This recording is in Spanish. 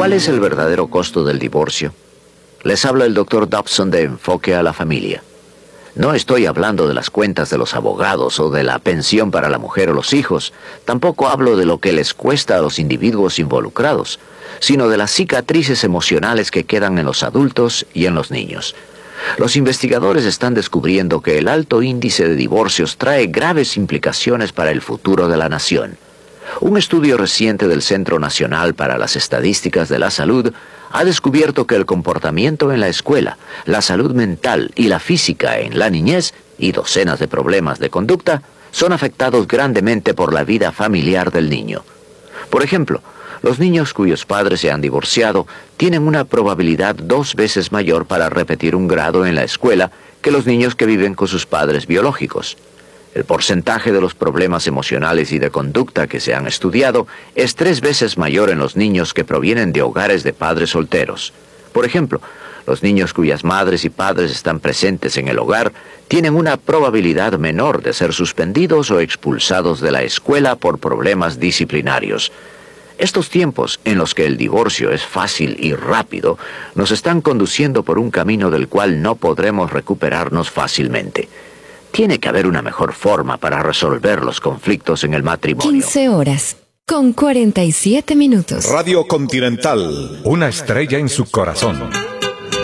¿Cuál es el verdadero costo del divorcio? Les habla el Dr. Dobson de Enfoque a la Familia. No estoy hablando de las cuentas de los abogados o de la pensión para la mujer o los hijos. Tampoco hablo de lo que les cuesta a los individuos involucrados, sino de las cicatrices emocionales que quedan en los adultos y en los niños. Los investigadores están descubriendo que el alto índice de divorcios trae graves implicaciones para el futuro de la nación. Un estudio reciente del Centro Nacional para las Estadísticas de la Salud ha descubierto que el comportamiento en la escuela, la salud mental y la física en la niñez y docenas de problemas de conducta son afectados grandemente por la vida familiar del niño. Por ejemplo, los niños cuyos padres se han divorciado tienen una probabilidad 2 veces mayor para repetir un grado en la escuela que los niños que viven con sus padres biológicos. El porcentaje de los problemas emocionales y de conducta que se han estudiado es 3 veces mayor en los niños que provienen de hogares de padres solteros. Por ejemplo, los niños cuyas madres y padres están presentes en el hogar tienen una probabilidad menor de ser suspendidos o expulsados de la escuela por problemas disciplinarios. Estos tiempos en los que el divorcio es fácil y rápido nos están conduciendo por un camino del cual no podremos recuperarnos fácilmente. Tiene que haber una mejor forma para resolver los conflictos en el matrimonio. 15 horas, con 47 minutos. Radio Continental. Una estrella en su corazón.